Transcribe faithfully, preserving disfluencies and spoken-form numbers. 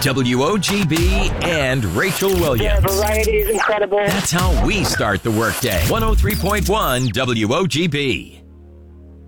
W O G B and Rachel Williams. The variety is incredible. That's how we start the workday. one oh three point one W O G B.